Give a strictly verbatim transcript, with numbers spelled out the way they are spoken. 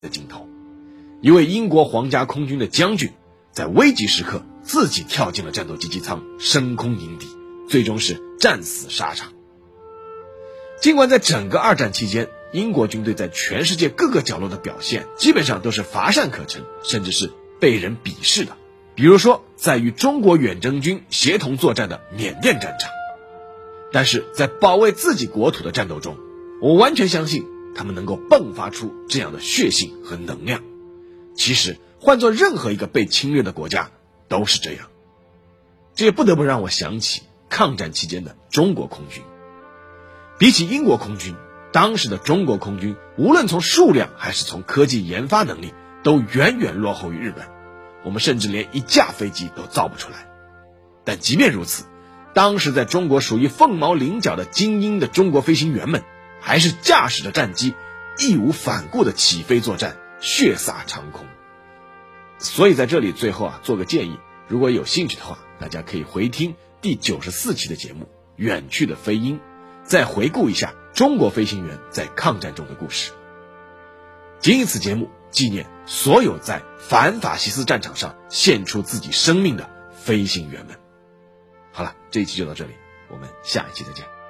的镜头。一位英国皇家空军的将军在危急时刻自己跳进了战斗机机舱，升空迎敌，最终是战死沙场。尽管在整个二战期间，英国军队在全世界各个角落的表现基本上都是乏善可陈，甚至是被人鄙视的。比如说在与中国远征军协同作战的缅甸战场，但是在保卫自己国土的战斗中，我完全相信他们能够迸发出这样的血性和能量。其实换做任何一个被侵略的国家都是这样。这也不得不让我想起抗战期间的中国空军。比起英国空军，当时的中国空军无论从数量还是从科技研发能力都远远落后于日本，我们甚至连一架飞机都造不出来。但即便如此，当时在中国属于凤毛麟角的精英的中国飞行员们，还是驾驶着战机义无反顾的起飞作战，血洒长空。所以在这里最后啊，做个建议，如果有兴趣的话，大家可以回听第九十四期的节目《远去的飞鹰》，再回顾一下中国飞行员在抗战中的故事。谨以此节目纪念所有在反法西斯战场上献出自己生命的飞行员们。好了，这一期就到这里，我们下一期再见。